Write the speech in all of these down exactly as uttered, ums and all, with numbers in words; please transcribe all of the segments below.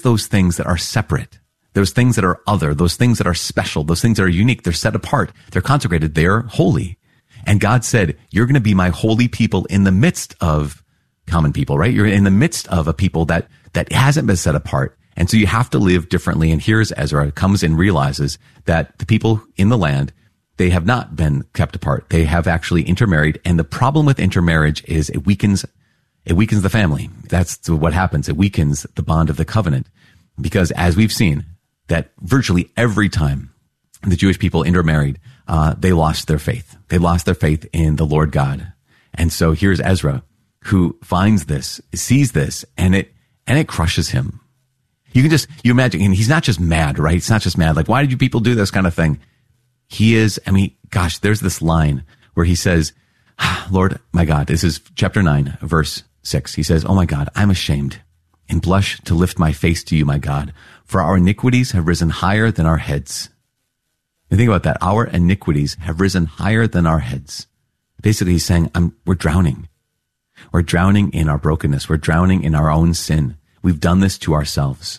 those things that are separate, those things that are other, those things that are special, those things that are unique. They're set apart. They're consecrated. They're holy. And God said, you're going to be my holy people in the midst of common people, right? You're in the midst of a people that, that hasn't been set apart. And so you have to live differently. And here's Ezra comes and realizes that the people in the land, they have not been kept apart. They have actually intermarried. And the problem with intermarriage is it weakens, it weakens the family. That's what happens. It weakens the bond of the covenant. Because as we've seen, that virtually every time the Jewish people intermarried, uh, they lost their faith. They lost their faith in the Lord God. And so here's Ezra who finds this, sees this, and it, and it crushes him. You can just, you imagine, and he's not just mad, right? It's not just mad. Like, why did you people do this kind of thing? He is, I mean, gosh, there's this line where he says, Lord, my God, this is chapter nine, verse six. He says, oh my God, I'm ashamed and blush to lift my face to you, my God, for our iniquities have risen higher than our heads. And think about that. Our iniquities have risen higher than our heads. Basically, he's saying, I'm, we're drowning. We're drowning in our brokenness. We're drowning in our own sin. We've done this to ourselves.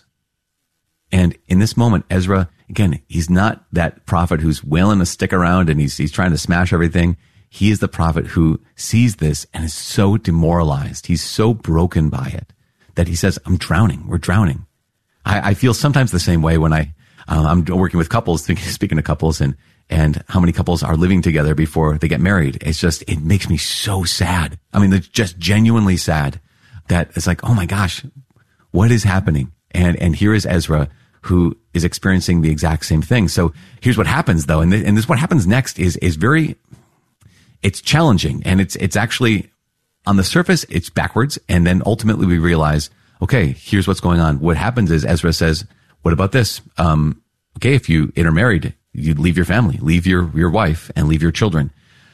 And in this moment, Ezra, again, he's not that prophet who's wailing a stick around and he's, he's trying to smash everything. He is the prophet who sees this and is so demoralized. He's so broken by it that he says, I'm drowning. We're drowning. I, I feel sometimes the same way when I, uh, I'm working with couples, speaking to couples and, and how many couples are living together before they get married. It's just, it makes me so sad. I mean, it's just genuinely sad that it's like, oh my gosh, what is happening? And, and here is Ezra who is experiencing the exact same thing. So here's what happens though. And, th- and this, what happens next is, is very, it's challenging and it's, it's actually on the surface, it's backwards. And then ultimately we realize, okay, here's what's going on. What happens is Ezra says, what about this? Um, okay, if you intermarried, you leave your family, leave your, your wife and leave your children.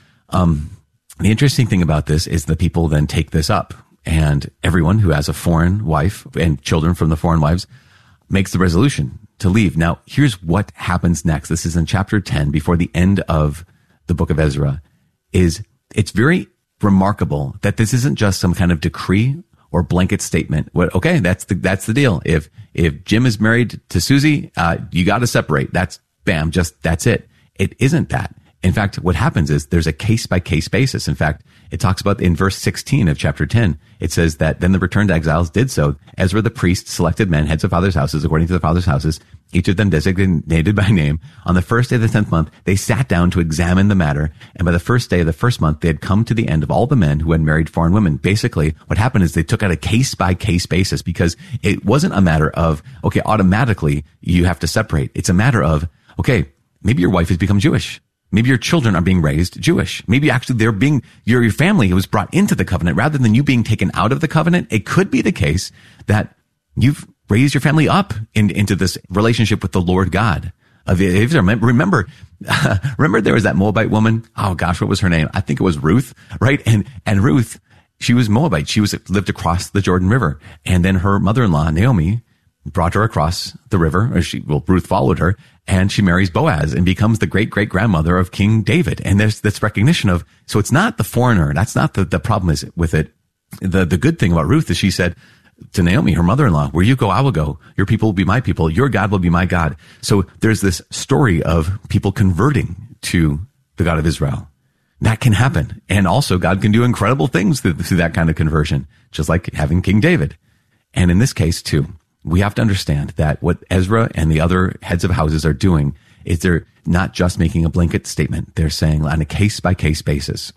Um, the interesting thing about this is the people then take this up and everyone who has a foreign wife and children from the foreign wives makes the resolution to leave. Now, here's what happens next. This is in chapter ten, before the end of the book of Ezra, is it's very remarkable that this isn't just some kind of decree or blanket statement. What, okay, that's the, that's the deal. If, if Jim is married to Susie, uh, you got to separate. That's bam, just, that's it. It isn't that. In fact, what happens is there's a case by case basis. In fact, it talks about in verse sixteen of chapter ten, it says that then the returned exiles did so. Ezra the priest selected men, heads of fathers' houses, according to the fathers' houses, each of them designated by name. On the first day of the tenth month, they sat down to examine the matter. And by the first day of the first month, they had come to the end of all the men who had married foreign women. Basically, what happened is they took out a case by case basis because it wasn't a matter of, okay, automatically you have to separate. It's a matter of, okay, maybe your wife has become Jewish. Maybe your children are being raised Jewish. Maybe actually they're being, your, your family was brought into the covenant rather than you being taken out of the covenant. It could be the case that you've raised your family up in, into this relationship with the Lord God. Of remember, remember there was that Moabite woman. Oh gosh, what was her name? I think it was Ruth, right? And, and Ruth, she was Moabite. She was lived across the Jordan River. And then her mother-in-law, Naomi, brought her across the river, or she, well, Ruth followed her, and she marries Boaz and becomes the great great grandmother of King David. And there's this recognition of, so it's not the foreigner. That's not the, the problem is with it. The, the good thing about Ruth is she said to Naomi, her mother-in-law, where you go, I will go. Your people will be my people. Your God will be my God. So there's this story of people converting to the God of Israel. That can happen. And also God can do incredible things through, through that kind of conversion, just like having King David. And in this case too, we have to understand that what Ezra and the other heads of houses are doing is they're not just making a blanket statement. They're saying on a case by case basis,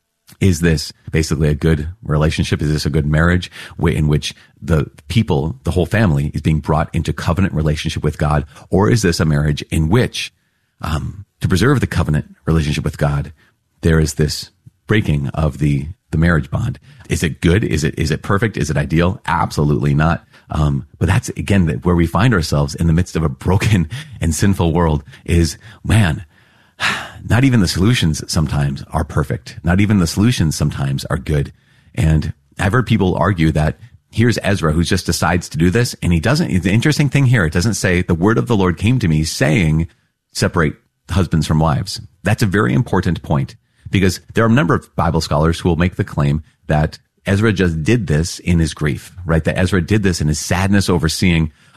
is this basically a good relationship? Is this a good marriage in which the people, the whole family is being brought into covenant relationship with God? Or is this a marriage in which, um, to preserve the covenant relationship with God, there is this breaking of the, the marriage bond? Is it good? Is it, is it perfect? Is it ideal? Absolutely not. Um, but that's again where we find ourselves in the midst of a broken and sinful world is, man, not even the solutions sometimes are perfect. Not even the solutions sometimes are good. And I've heard people argue that here's Ezra who just decides to do this. And he doesn't, the interesting thing here, it doesn't say the word of the Lord came to me saying, separate husbands from wives. That's a very important point because there are a number of Bible scholars who will make the claim that Ezra just did this in his grief, right? That Ezra did this in his sadness over seeing